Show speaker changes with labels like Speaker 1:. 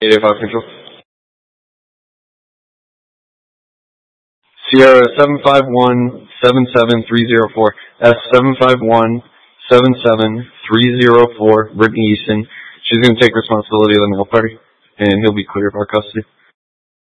Speaker 1: 885 Control. Sierra 751-77304. S751-77304. Brittany Easton. She's going to take responsibility of the mail party, and he'll be clear of our custody.